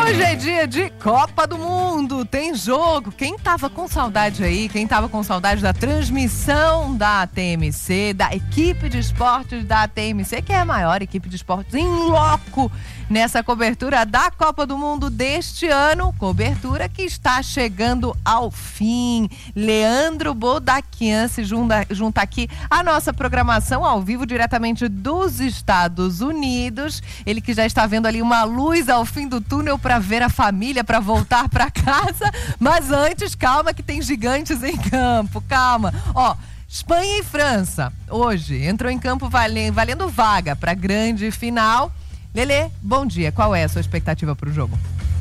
Hoje é dia de Copa do Mundo, tem jogo. Quem tava com saudade aí, quem tava com saudade da transmissão da TMC, da equipe de esportes da TMC, que é a maior equipe de esportes em loco nessa cobertura da Copa do Mundo deste ano, cobertura que está chegando ao fim. Leandro Bodaquian se junta aqui à nossa programação ao vivo diretamente dos Estados Unidos. Ele que já está vendo ali uma luz ao fim do túnel para ver a família, para voltar para casa. Mas antes, calma que tem gigantes em campo, calma. Ó, Espanha e França, hoje, entrou em campo valendo vaga para a grande final. Lelê, bom dia. Qual é a sua expectativa para o jogo?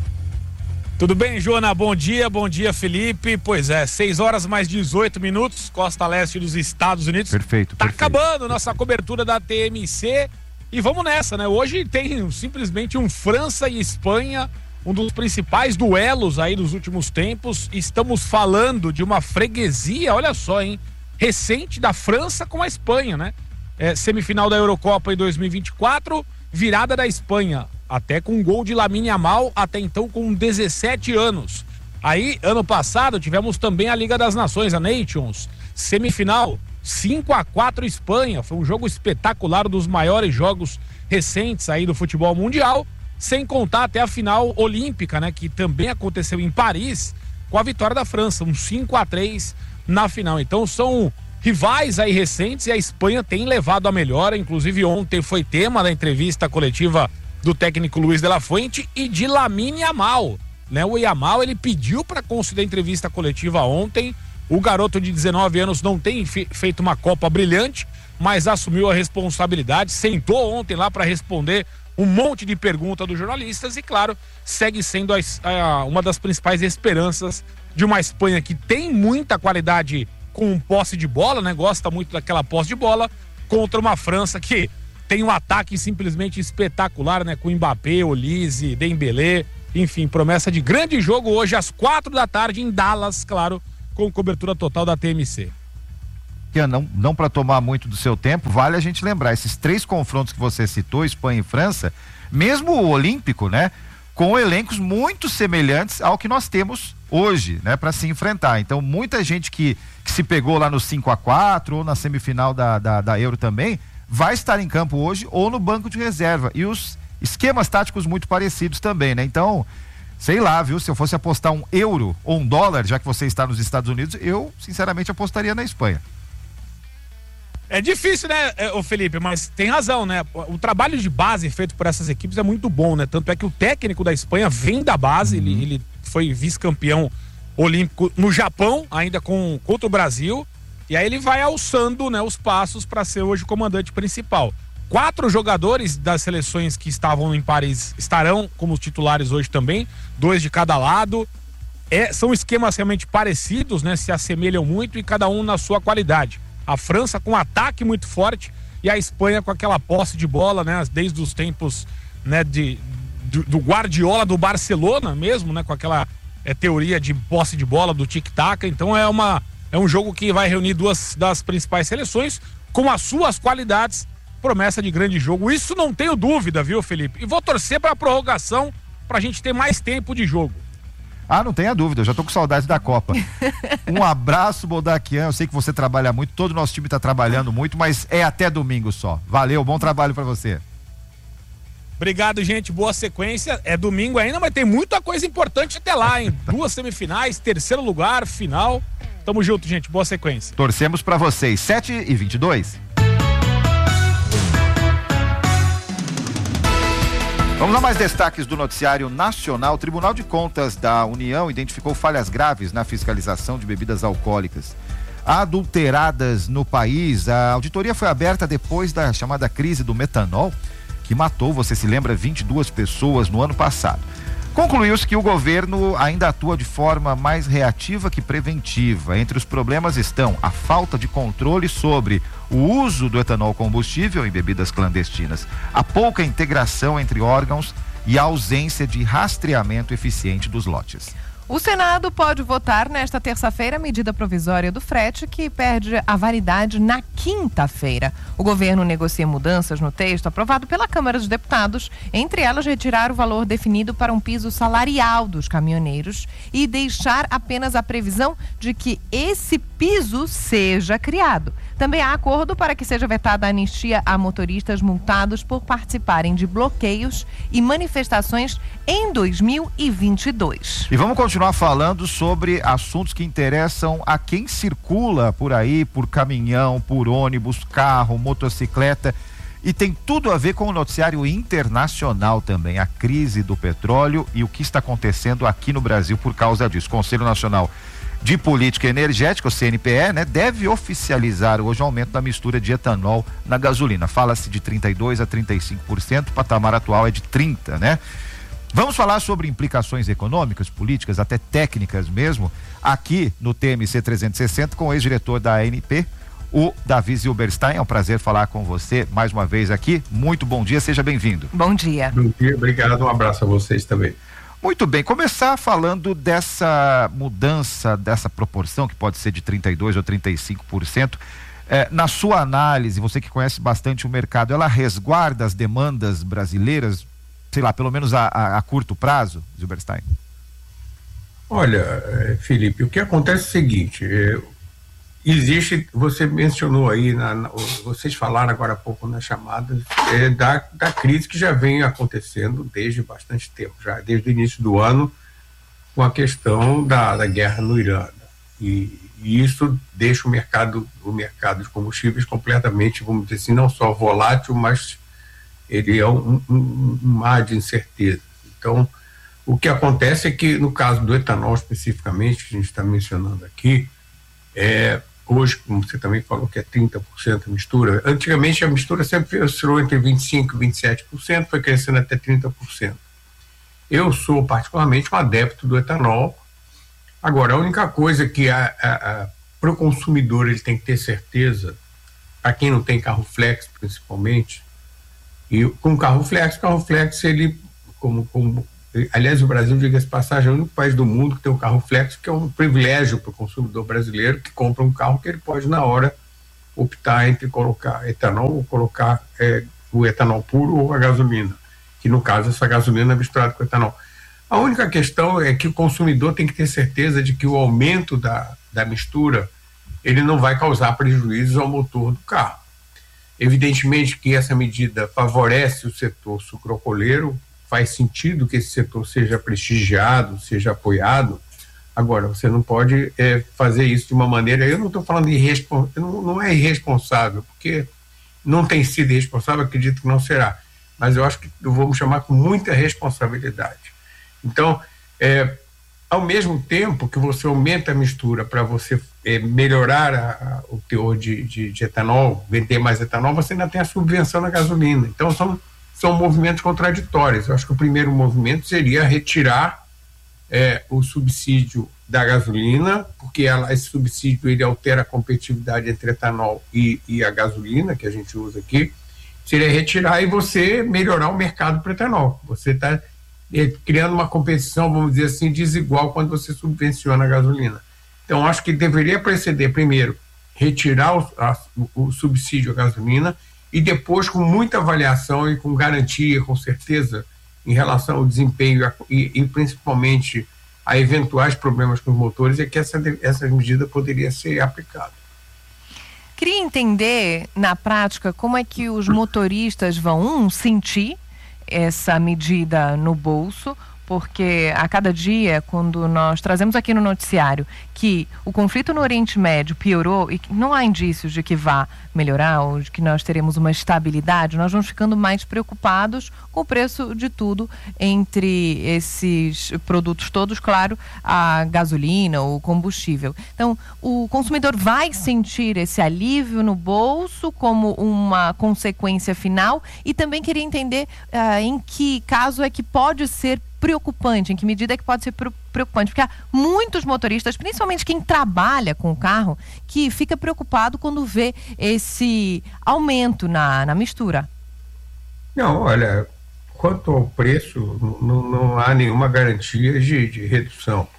Tudo bem, Joana? Bom dia, Felipe. Pois é, 6 horas mais 18 minutos, costa leste dos Estados Unidos. Perfeito. Acabando nossa cobertura da TMC e vamos nessa, né? Hoje tem simplesmente um França e Espanha, um dos principais duelos aí dos últimos tempos. Estamos falando de uma freguesia, olha só, hein? Recente da França com a Espanha, né? Semifinal da Eurocopa em 2024, virada da Espanha, até com um gol de Lamine Yamal, até então com 17 anos. Aí, ano passado, tivemos também a Liga das Nações, a Nations, semifinal, 5-4 Espanha, foi um jogo espetacular, um dos maiores jogos recentes aí do futebol mundial, sem contar até a final olímpica, né, que também aconteceu em Paris, com a vitória da França, um 5-3 na final. Então são rivais aí recentes e a Espanha tem levado a melhor, inclusive ontem foi tema da entrevista coletiva do técnico Luis de la Fuente e de Lamine Yamal, né? O Yamal, ele pediu para conceder entrevista coletiva ontem. O garoto de 19 anos não tem feito uma Copa brilhante, mas assumiu a responsabilidade, sentou ontem lá para responder um monte de perguntas dos jornalistas e, claro, segue sendo uma das principais esperanças de uma Espanha que tem muita qualidade com posse de bola, né? Gosta muito daquela posse de bola, contra uma França que tem um ataque simplesmente espetacular, né? Com Mbappé, Olise, Dembélé, enfim, promessa de grande jogo hoje às 4 da tarde em Dallas, claro, com cobertura total da TMC. Não para tomar muito do seu tempo, vale a gente lembrar, esses 3 confrontos que você citou, Espanha e França, mesmo o olímpico, né? Com elencos muito semelhantes ao que nós temos hoje, né? Para se enfrentar. Então, muita gente que se pegou lá no 5-4 ou na semifinal da Euro também, vai estar em campo hoje ou no banco de reserva. E os esquemas táticos muito parecidos também, né? Então, sei lá, viu? Se eu fosse apostar €1 ou $1, já que você está nos Estados Unidos, eu, sinceramente, apostaria na Espanha. É difícil, né, Felipe? Mas tem razão, né? O trabalho de base feito por essas equipes é muito bom, né? Tanto é que o técnico da Espanha vem da base, ele foi vice-campeão olímpico no Japão, ainda contra o Brasil, e aí ele vai alçando, né, os passos para ser hoje o comandante principal. 4 jogadores das seleções que estavam em Paris estarão como titulares hoje também, 2 de cada lado. São esquemas realmente parecidos, né? Se assemelham muito e cada um na sua qualidade. A França com um ataque muito forte e a Espanha com aquela posse de bola, né? Desde os tempos, né, do Guardiola do Barcelona mesmo, né? Com aquela teoria de posse de bola, do tic-tac. Então é um jogo que vai reunir 2 das principais seleções com as suas qualidades, promessa de grande jogo. Isso não tenho dúvida, viu, Felipe? E vou torcer para a prorrogação pra gente ter mais tempo de jogo. Ah, não tenha dúvida, eu já tô com saudade da Copa. Um abraço, Bodaquian, eu sei que você trabalha muito, todo o nosso time tá trabalhando muito, mas é até domingo só. Valeu, bom trabalho pra você. Obrigado, gente, boa sequência. É domingo ainda, mas tem muita coisa importante até lá, hein? 2 semifinais, 3º lugar, final. Tamo junto, gente, boa sequência. Torcemos pra vocês, 7h22. Vamos a mais destaques do noticiário nacional. O Tribunal de Contas da União identificou falhas graves na fiscalização de bebidas alcoólicas adulteradas no país. A auditoria foi aberta depois da chamada crise do metanol, que matou, você se lembra, 22 pessoas no ano passado. Concluiu-se que o governo ainda atua de forma mais reativa que preventiva. Entre os problemas estão a falta de controle sobre o uso do etanol combustível em bebidas clandestinas, a pouca integração entre órgãos e a ausência de rastreamento eficiente dos lotes. O Senado pode votar nesta terça-feira a medida provisória do frete, que perde a validade na quinta-feira. O governo negocia mudanças no texto aprovado pela Câmara dos Deputados, entre elas retirar o valor definido para um piso salarial dos caminhoneiros e deixar apenas a previsão de que esse piso seja criado. Também há acordo para que seja vetada a anistia a motoristas multados por participarem de bloqueios e manifestações em 2022. E vamos continuar falando sobre assuntos que interessam a quem circula por aí, por caminhão, por ônibus, carro, motocicleta, e tem tudo a ver com o noticiário internacional também, a crise do petróleo e o que está acontecendo aqui no Brasil por causa disso. Conselho Nacional de Política Energética, o CNPE, né, deve oficializar hoje o aumento da mistura de etanol na gasolina. Fala-se de 32% a 35%, o patamar atual é de 30%, né? Vamos falar sobre implicações econômicas, políticas, até técnicas mesmo, aqui no TMC 360 com o ex-diretor da ANP, o Davi Zilberstein. É um prazer falar com você mais uma vez aqui. Muito bom dia, seja bem-vindo. Bom dia. Bom dia, obrigado, um abraço a vocês também. Muito bem, começar falando dessa mudança, dessa proporção que pode ser de 32% ou 35%. Na sua análise, você que conhece bastante o mercado, ela resguarda as demandas brasileiras, sei lá, pelo menos a curto prazo, Zilberstein? Olha, Felipe, o que acontece é o seguinte, você mencionou aí, vocês falaram agora há pouco nas chamadas, da crise que já vem acontecendo desde bastante tempo, já desde o início do ano, com a questão da guerra no Irã. E isso deixa o mercado de combustíveis completamente, vamos dizer assim, não só volátil, mas ele é um mar de incerteza. Então, o que acontece é que, no caso do etanol especificamente, que a gente está mencionando aqui, hoje, como você também falou, que é 30% a mistura. Antigamente a mistura sempre oscilou entre 25% e 27%, foi crescendo até 30%. Eu sou particularmente um adepto do etanol. Agora, a única coisa que para o consumidor ele tem que ter certeza, para quem não tem carro flex principalmente, e com carro flex ele, aliás, o Brasil, diga-se de passagem, é o único país do mundo que tem um carro flex, que é um privilégio para o consumidor brasileiro que compra um carro que ele pode, na hora, optar entre colocar etanol ou colocar o etanol puro ou a gasolina, que no caso essa gasolina é misturada com etanol. A única questão é que o consumidor tem que ter certeza de que o aumento da mistura ele não vai causar prejuízos ao motor do carro. Evidentemente que essa medida favorece o setor sucroalcooleiro, faz sentido que esse setor seja prestigiado, seja apoiado. Agora, você não pode fazer isso de uma maneira... Eu não estou falando de não é irresponsável, porque não tem sido irresponsável, acredito que não será. Mas eu acho que vamos chamar com muita responsabilidade. Então, ao mesmo tempo que você aumenta a mistura para você melhorar o teor de etanol, vender mais etanol, você ainda tem a subvenção na gasolina. Então, são movimentos contraditórios. Eu acho que o primeiro movimento seria retirar o subsídio da gasolina, porque esse subsídio ele altera a competitividade entre etanol e a gasolina, que a gente usa aqui. Seria retirar e você melhorar o mercado para etanol. Você está criando uma competição, vamos dizer assim, desigual quando você subvenciona a gasolina. Então, acho que deveria preceder, primeiro, retirar o subsídio à gasolina e depois, com muita avaliação e com garantia, com certeza, em relação ao desempenho e principalmente a eventuais problemas com os motores, é que essa medida poderia ser aplicada. Queria entender, na prática, como é que os motoristas vão sentir essa medida no bolso, porque a cada dia, quando nós trazemos aqui no noticiário que o conflito no Oriente Médio piorou e que não há indícios de que vá melhorar ou de que nós teremos uma estabilidade, nós vamos ficando mais preocupados com o preço de tudo entre esses produtos todos, claro, a gasolina, o combustível. Então, o consumidor vai sentir esse alívio no bolso como uma consequência final, e também queria entender em que caso é que pode ser preocupante, em que medida é que pode ser preocupante, porque há muitos motoristas, principalmente quem trabalha com o carro, que fica preocupado quando vê esse aumento na mistura. Não, olha, quanto ao preço, não há nenhuma garantia de redução,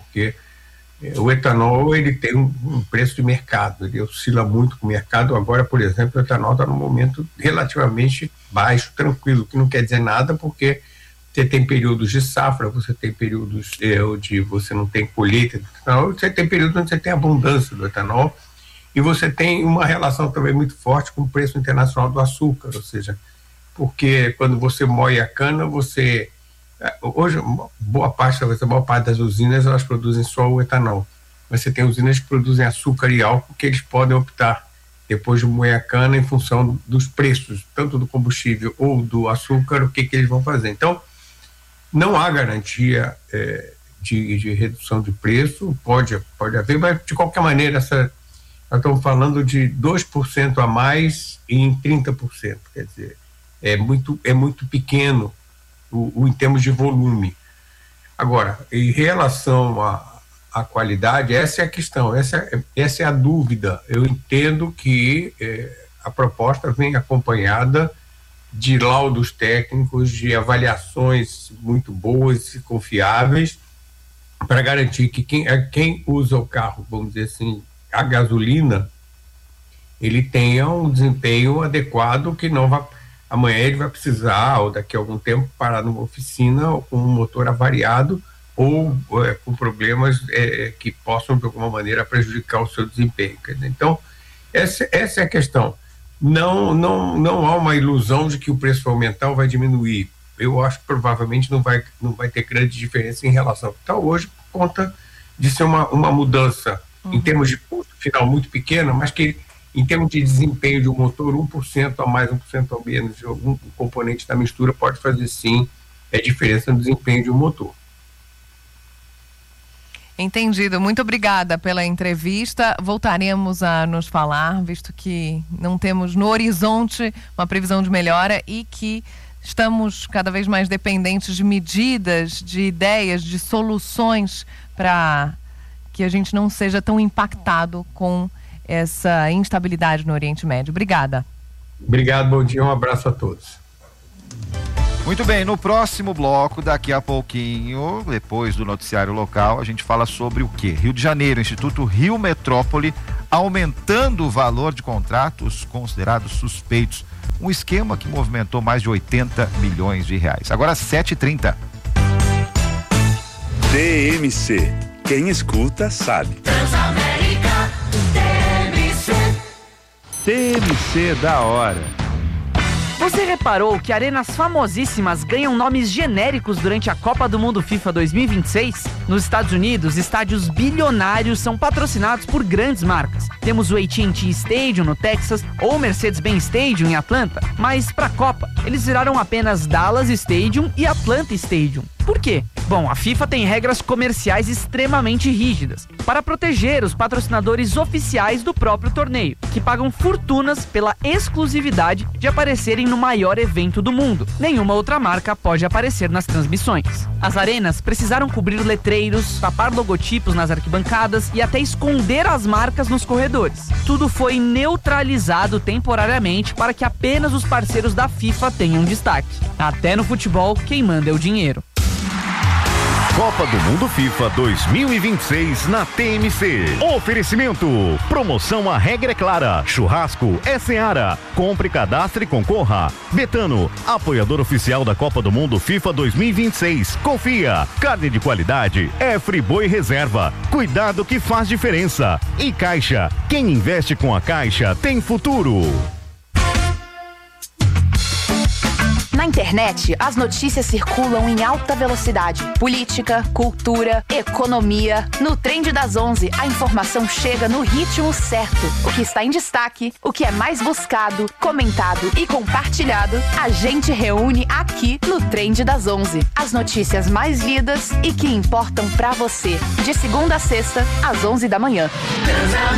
porque o etanol ele tem um preço de mercado, ele oscila muito com o mercado. Agora, por exemplo, o etanol está num momento relativamente baixo, tranquilo, que não quer dizer nada, porque você tem períodos de safra, você tem períodos onde você não tem colheita do etanol, você tem períodos onde você tem abundância do etanol, e você tem uma relação também muito forte com o preço internacional do açúcar, ou seja, porque quando você moe a cana, hoje, a maior parte das usinas, elas produzem só o etanol. Mas você tem usinas que produzem açúcar e álcool, que eles podem optar, depois de moer a cana, em função dos preços, tanto do combustível ou do açúcar, o que eles vão fazer. Então, não há garantia de redução de preço, pode haver, mas de qualquer maneira, nós estamos falando de 2% a mais em 30%, quer dizer, é muito pequeno em termos de volume. Agora, em relação à qualidade, essa é a questão, essa é a dúvida. Eu entendo que a proposta vem acompanhada de laudos técnicos, de avaliações muito boas e confiáveis, para garantir que quem usa o carro, vamos dizer assim, a gasolina, ele tenha um desempenho adequado, que não vai... Amanhã ele vai precisar, ou daqui a algum tempo, parar numa oficina ou com um motor avariado ou com problemas que possam, de alguma maneira, prejudicar o seu desempenho. Então, essa é a questão. Não há uma ilusão de que o preço vai aumentar ou vai diminuir. Eu acho que provavelmente não vai ter grande diferença em relação ao que está hoje, por conta de ser uma mudança em termos de custo final muito pequena, mas que em termos de desempenho de um motor, 1% a mais, 1% a menos de algum componente da mistura pode fazer sim diferença no desempenho de um motor. Entendido. Muito obrigada pela entrevista. Voltaremos a nos falar, visto que não temos no horizonte uma previsão de melhora e que estamos cada vez mais dependentes de medidas, de ideias, de soluções para que a gente não seja tão impactado com essa instabilidade no Oriente Médio. Obrigada. Obrigado, bom dia, um abraço a todos. Muito bem, no próximo bloco, daqui a pouquinho, depois do noticiário local, a gente fala sobre o quê? Rio de Janeiro, Instituto Rio Metrópole, aumentando o valor de contratos considerados suspeitos. Um esquema que movimentou mais de 80 milhões de reais. Agora 7h30. TMC. Quem escuta sabe. Transamérica, TMC da hora. Você reparou que arenas famosíssimas ganham nomes genéricos durante a Copa do Mundo FIFA 2026? Nos Estados Unidos, estádios bilionários são patrocinados por grandes marcas. Temos o AT&T Stadium no Texas ou o Mercedes-Benz Stadium em Atlanta. Mas para a Copa, eles viraram apenas Dallas Stadium e Atlanta Stadium. Por quê? Bom, a FIFA tem regras comerciais extremamente rígidas para proteger os patrocinadores oficiais do próprio torneio, que pagam fortunas pela exclusividade de aparecerem no maior evento do mundo. Nenhuma outra marca pode aparecer nas transmissões. As arenas precisaram cobrir letreiros, tapar logotipos nas arquibancadas e até esconder as marcas nos corredores. Tudo foi neutralizado temporariamente para que apenas os parceiros da FIFA tenham destaque. Até no futebol, quem manda é o dinheiro. Copa do Mundo FIFA 2026 na TMC. Oferecimento. Promoção A Regra é Clara. Churrasco é Seara. Compre, cadastre e concorra. Betano, apoiador oficial da Copa do Mundo FIFA 2026. Confia. Carne de qualidade é Friboi Reserva. Cuidado que faz diferença. E Caixa. Quem investe com a Caixa tem futuro. Na internet, as notícias circulam em alta velocidade. Política, cultura, economia. No Trend das 11, a informação chega no ritmo certo. O que está em destaque, o que é mais buscado, comentado e compartilhado, a gente reúne aqui no Trend das 11. As notícias mais lidas e que importam pra você. De segunda a sexta, às 11 da manhã.